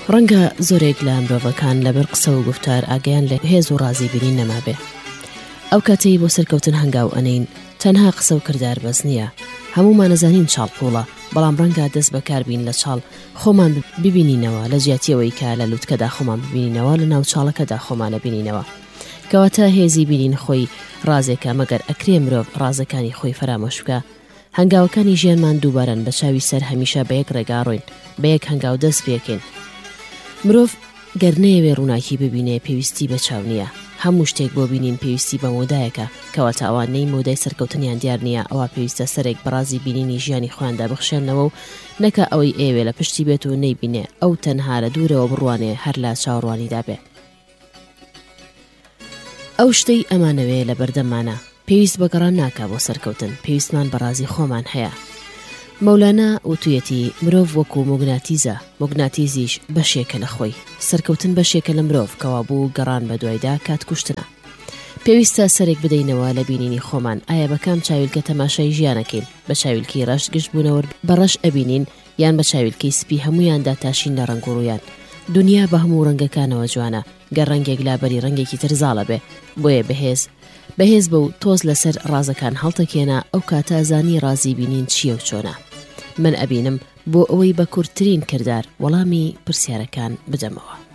ڕەنگە زۆرێک لە مرۆڤەکان لەبەر قسە و گفتار ئاگیان لە هێز و ڕازیبینی نەمابێ. ئەو کاتەی بۆ سەرکەوتن هەنگاو ئەنین تەنها قسە و کردار بەس نییە، هەمومان نەزانین چاڵ پوڵە، بەڵام ڕەنگە دەست بەکاربین لە چاڵ خۆمان ببینینەوە، لە جیاتیەوەی کە لە لووتکەدا خۆمان ببینینەوە، لە ناو چاڵەکەدا خۆمانە بینینەوە. کەواتە هێزی بینین خۆی ڕازێکە، مەگەر ئەکرێ مرۆڤ ڕازەکانی خۆی فرامۆش بکە. هەنگاوەکانی ژیانمان دووبارەن بە چاوی سەر هەمیشە بە یەک ڕێگاڕۆین، بە یەک هەنگاو دەست پێکەین. مرۆڤ گەر نەیەوێ ڕووناکی ببینێ پێویستی بە چاو نییە. هەموو شتێک بۆ بینین پێویستی بە مۆدایەکە، کەواتە ئەوانەی مۆدای سەرکەوتنیان دیار نییە، ئەوە پێویستە سەرێک بەڕازی بینینی ژیانی خۆیاندا بخشێنەوە و نەکە ئەوەی ئێوێ لە پشتی بێت و نەیبینێ، ئەو تەنها لە دوورەوە بڕوانێ هەر لە چاوەڕوانیدا بێ. ئەو شتەی ئەمانەوێ لە بەردەمانە، پێویست بەگەڕان ناکا بۆ سەرکەوتن، پێویستمان بەڕازی خۆمان هەیە. مەولانە وتویەتی مرۆڤ وەکو موگناتیزە، موگناتیزیش بەشێکە لە خۆی، سەرکەوتن بەشێکە لە مرۆڤ کەوا بوو گەڕان بە دوایدا کات کوشتنە. پێویستە سەرێک بدەینەوە لە بینینی خۆمان، ئایا بە کام چاویلکە تەماشای ژیانەکەین، بە چاویلکی ڕەش گشت بوونەوە بەڕەش ئەبینین یان بە چاویلکەی سپی هەمویاندا تاشین لە ڕنگ و ڕوویان. دنیا بە هەموو ڕەنگەکانەوە جوانە، گەر ڕەنگێک لابەری ڕەنگێکی ترزاڵە بێ، بۆیە بەهێز بە و تۆز لەسەر ڕازەکان هەڵتەکێنە، ئەو کاتە زانی ڕازی بینین چییە و چۆنە. من ئەبینم بۆ ئەوەی بە کورتترین کردار وەڵامی پرسیارەکان بدەمەوە.